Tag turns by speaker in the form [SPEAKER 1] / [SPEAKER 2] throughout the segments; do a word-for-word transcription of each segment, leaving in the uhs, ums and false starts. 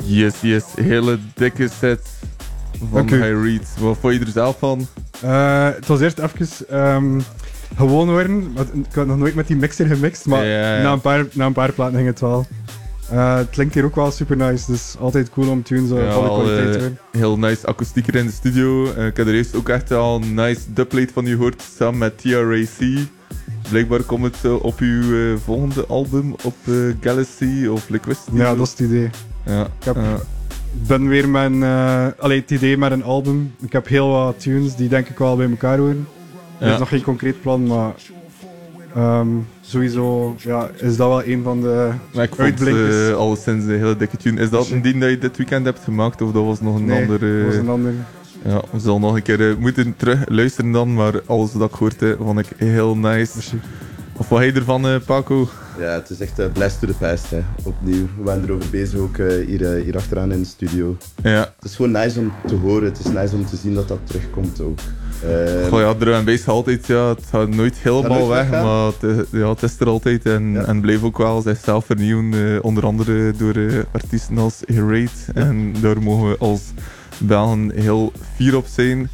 [SPEAKER 1] Yes, yes. Hele dikke set van
[SPEAKER 2] Dank u.
[SPEAKER 1] High Reed. Wat vond je er zelf van?
[SPEAKER 2] Uh, het was eerst even um, gewoon worden. Want ik had nog nooit met die mixer gemixt, maar
[SPEAKER 1] Ja, ja.
[SPEAKER 2] Na, een paar, na een paar platen ging het wel. Uh, het klinkt hier ook wel super nice, dus altijd cool om tunes uh,
[SPEAKER 1] Ja,
[SPEAKER 2] van de
[SPEAKER 1] al,
[SPEAKER 2] kwaliteit te
[SPEAKER 1] eh,
[SPEAKER 2] horen.
[SPEAKER 1] heel nice akoestieker in de studio. Uh, ik heb er eerst ook echt al een nice dubplate van u gehoord, samen met T R A C. Blijkbaar komt het uh, op uw uh, volgende album op uh, Galaxy of Liquidity.
[SPEAKER 2] Ja, dat is het idee.
[SPEAKER 1] Ja,
[SPEAKER 2] Ik heb-
[SPEAKER 1] ja.
[SPEAKER 2] Ik ben weer met een, uh, allee, het idee met een album. Ik heb heel wat tunes die denk ik wel bij elkaar horen. Er
[SPEAKER 1] Ja.
[SPEAKER 2] is nog geen concreet plan, maar um, sowieso ja, is dat wel een van de
[SPEAKER 1] Maar ik vond
[SPEAKER 2] uitblinkers.
[SPEAKER 1] uh, alleszins een hele dikke tune. Is dat een die dat je dit weekend hebt gemaakt of dat was nog een
[SPEAKER 2] Nee,
[SPEAKER 1] andere?
[SPEAKER 2] dat was een ander.
[SPEAKER 1] Ja, we zullen nog een keer uh, moeten terug luisteren dan, maar alles wat ik gehoord heb, vond ik heel nice.
[SPEAKER 2] Merci.
[SPEAKER 1] Of wat hij ervan, uh, Paco?
[SPEAKER 3] Ja, het is echt uh, blast to the past, hè. Opnieuw. We waren erover bezig ook uh, hier, uh, hier achteraan in de studio.
[SPEAKER 1] Ja.
[SPEAKER 3] Het is gewoon nice om te horen, het is nice om te zien dat dat terugkomt ook. Uh,
[SPEAKER 1] Goh, ja, drum en bass altijd, ja, het gaat nooit helemaal
[SPEAKER 3] nooit
[SPEAKER 1] weg,
[SPEAKER 3] weggaan.
[SPEAKER 1] maar het, ja, het is er altijd en,
[SPEAKER 3] Ja.
[SPEAKER 1] en blijft ook wel zichzelf vernieuwen, uh, onder andere door uh, artiesten als Herate.
[SPEAKER 3] Ja.
[SPEAKER 1] En daar mogen we als Belgen heel fier op zijn.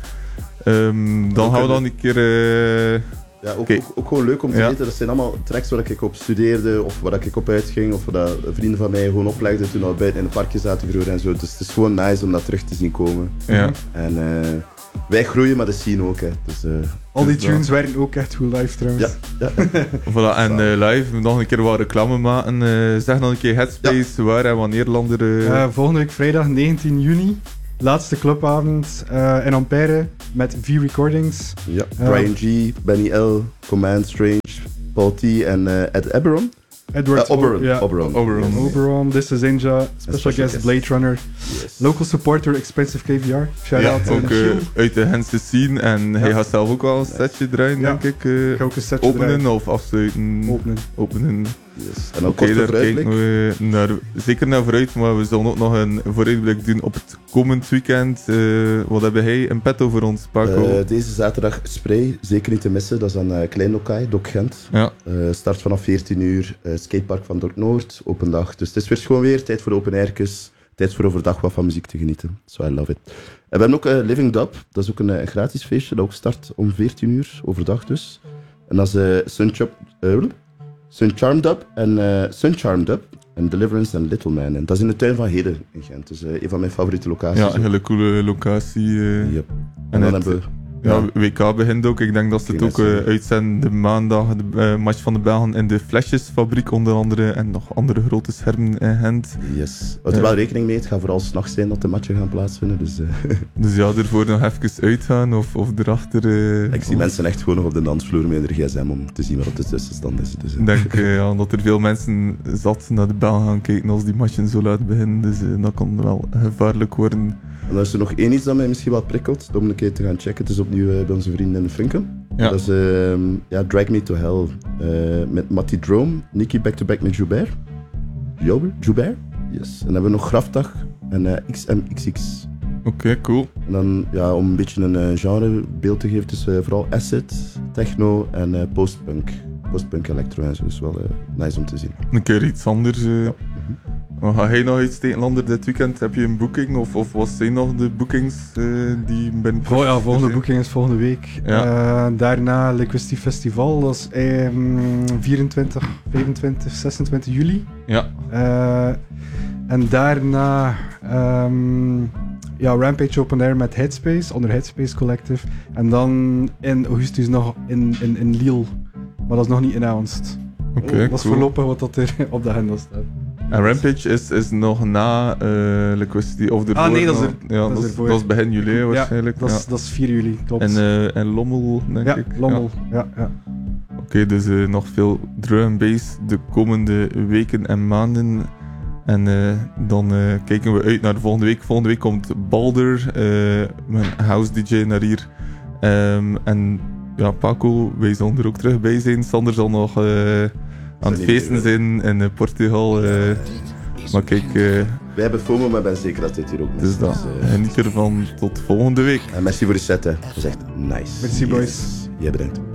[SPEAKER 1] Um, dan
[SPEAKER 3] Ook
[SPEAKER 1] gaan we
[SPEAKER 3] een-
[SPEAKER 1] dan een keer... Uh,
[SPEAKER 3] ja, ook,
[SPEAKER 1] Oké.
[SPEAKER 3] ook, ook gewoon leuk om te
[SPEAKER 1] Ja.
[SPEAKER 3] weten, dat zijn allemaal tracks waar ik op studeerde, of waar ik op uitging, of waar dat vrienden van mij gewoon oplegden toen we al buiten in het parkje zaten vroeger en zo. Dus het is gewoon nice om dat terug te zien komen.
[SPEAKER 1] ja.
[SPEAKER 3] En uh, wij groeien, maar de scene ook, hè. Dus, uh,
[SPEAKER 2] Al die
[SPEAKER 1] Dus dat-
[SPEAKER 2] tunes werden ook echt goed live trouwens.
[SPEAKER 3] ja, ja.
[SPEAKER 1] Voilà, en uh, live, nog een keer wat reclame maken. Uh, zeg dan een keer Headspace, waar en wanneer landen er... Uh,
[SPEAKER 2] Uh, volgende week vrijdag negentien juni. Laatste clubavond uh, in Ampère met V Recordings.
[SPEAKER 3] Ja,
[SPEAKER 2] Ja.
[SPEAKER 3] Brian G, Benny L, Command Strange, Paul T en uh, Ed Eberon.
[SPEAKER 2] Edward
[SPEAKER 3] Uh, Oberon.
[SPEAKER 2] Ja.
[SPEAKER 3] Oberon.
[SPEAKER 1] Oberon.
[SPEAKER 2] Oberon, This is Inja, special,
[SPEAKER 3] special
[SPEAKER 2] guest
[SPEAKER 3] guest.
[SPEAKER 2] Blade Runner,
[SPEAKER 3] Yes.
[SPEAKER 2] local supporter Expensive K V R. Shout
[SPEAKER 1] ja,
[SPEAKER 2] out to
[SPEAKER 1] ook uh,
[SPEAKER 2] Shield.
[SPEAKER 1] uit de Gentse scene. En hij gaat zelf ook wel een setje draaien,
[SPEAKER 2] Ja.
[SPEAKER 1] denk ik. Uh,
[SPEAKER 2] Ik ga ook een setje
[SPEAKER 1] openen
[SPEAKER 2] draaien.
[SPEAKER 1] of afsluiten?
[SPEAKER 2] Openen.
[SPEAKER 1] Openen.
[SPEAKER 3] Yes. En
[SPEAKER 1] Oké,
[SPEAKER 3] ook kort
[SPEAKER 1] daar
[SPEAKER 3] vooruitblik.
[SPEAKER 1] kijken we naar, zeker naar vooruit, maar we zullen ook nog een vooruitblik doen op het komend weekend. Uh, wat hebben hij in petto voor ons, Paco?
[SPEAKER 3] Uh, deze zaterdag Spray, zeker niet te missen. Dat is aan uh, Klein Lokai, Dok Gent.
[SPEAKER 1] ja,
[SPEAKER 3] Uh, start vanaf veertien uur. Uh, skatepark van Dorp Noord, open dag. Dus het is weer gewoon weer tijd voor open airkes. Tijd voor overdag wat van muziek te genieten. So I love it. En we hebben ook uh, Living Dub. Dat is ook een uh, gratis feestje. Dat ook start om veertien uur, overdag dus. En dat is uh, Sunchop, uh, Sun Charm Dub en uh, Sun Charm Dub. En Deliverance en Little Man. En dat is in de tuin van Heden in Gent. Dus uh, een van mijn favoriete locaties.
[SPEAKER 1] ja,
[SPEAKER 3] ook.
[SPEAKER 1] een hele coole locatie. uh.
[SPEAKER 3] Yep. En,
[SPEAKER 1] En
[SPEAKER 3] dan
[SPEAKER 1] het-
[SPEAKER 3] hebben we...
[SPEAKER 1] Ja, W K begint ook. Ik denk dat ze het ook
[SPEAKER 3] Oké,
[SPEAKER 1] uh,
[SPEAKER 3] mensen.
[SPEAKER 1] uitzenden de maandag, de uh, match van de Belgen in de Flesjesfabriek onder andere. En nog andere grote schermen in Gent.
[SPEAKER 3] Yes. Houd er
[SPEAKER 1] Ja.
[SPEAKER 3] wel rekening mee. Het gaat vooral 's nachts zijn dat de matchen gaan plaatsvinden. Dus uh,
[SPEAKER 1] Dus ja, ervoor nog even uitgaan of, of erachter... uh,
[SPEAKER 3] ik zie
[SPEAKER 1] of-
[SPEAKER 3] mensen echt gewoon nog op de dansvloer met hun gsm om te zien wat de tussenstand is. Dus, uh,
[SPEAKER 1] Ik denk uh, ja, dat er veel mensen zat naar de Belgen gaan kijken als die matchen zo laat beginnen. Dus uh, dat kan wel gevaarlijk worden.
[SPEAKER 3] En dan is er nog één iets dat mij misschien wat prikkelt, om een keer te gaan checken. Het is opnieuw uh, bij onze vrienden in Funken.
[SPEAKER 1] Ja.
[SPEAKER 3] Dat is uh, ja, Drag Me to Hell. Uh, met Matty Drome, Nicky back-to-back met Joubert. Joubert? Joubert? Yes. En dan hebben we nog Grafdag en uh, X M X X.
[SPEAKER 1] Oké, okay, cool.
[SPEAKER 3] En dan, ja, om een beetje een uh, genrebeeld te geven, dus uh, vooral acid, techno en uh, postpunk. Postpunk electro en zo, dus wel uh, nice om te zien.
[SPEAKER 1] Een keer iets anders. Uh.
[SPEAKER 3] Ja.
[SPEAKER 1] Maar ga jij nog iets tegen Lander dit weekend? Heb je een boeking of, of wat zijn nog de bookings uh, die ben
[SPEAKER 2] Oh ja, volgende boeking is volgende week.
[SPEAKER 1] Ja.
[SPEAKER 2] Uh, daarna Liquidity Festival, dat is um, vierentwintig, vijfentwintig, zesentwintig juli.
[SPEAKER 1] Ja,
[SPEAKER 2] Uh, en daarna um, ja, Rampage Open Air met Headspace, onder Headspace Collective. En dan in augustus nog in, in, in Lille, maar dat is nog niet announced.
[SPEAKER 1] oké, okay,
[SPEAKER 2] Dat is
[SPEAKER 1] cool.
[SPEAKER 2] voorlopig wat dat er op de agenda staat.
[SPEAKER 1] En Rampage is, is nog na uh, Liquidity of ervoor?
[SPEAKER 2] Ah, nee, dat is
[SPEAKER 1] nog-
[SPEAKER 2] er-
[SPEAKER 1] ja,
[SPEAKER 2] dat
[SPEAKER 1] dat,
[SPEAKER 2] is
[SPEAKER 1] is,
[SPEAKER 2] ervoor.
[SPEAKER 1] dat is begin juli waarschijnlijk.
[SPEAKER 2] Ja, dat, is,
[SPEAKER 1] ja.
[SPEAKER 2] dat is vier juli, klopt.
[SPEAKER 1] En, uh, en Lommel, denk
[SPEAKER 2] ja,
[SPEAKER 1] ik.
[SPEAKER 2] Lommel, ja, ja.
[SPEAKER 1] Oké, okay, dus uh, nog veel drum and bass de komende weken en maanden. En uh, dan uh, kijken we uit naar de volgende week. Volgende week komt Balder, uh, mijn house D J, naar hier. Um, en ja, Paco, wij zullen er ook terug bij zijn. Sander zal nog uh, aan het
[SPEAKER 3] niet
[SPEAKER 1] feesten
[SPEAKER 3] meer,
[SPEAKER 1] zijn in uh, Portugal. Uh, maar kijk, uh,
[SPEAKER 3] Wij hebben FOMO, maar ik ben zeker dat dit hier ook
[SPEAKER 1] dus
[SPEAKER 3] is.
[SPEAKER 1] dat.
[SPEAKER 3] Dus, uh,
[SPEAKER 1] Geniet ervan. Tot volgende week.
[SPEAKER 3] en merci voor de set, hè. Dat is echt nice.
[SPEAKER 2] Merci, boys.
[SPEAKER 3] Jij bedankt.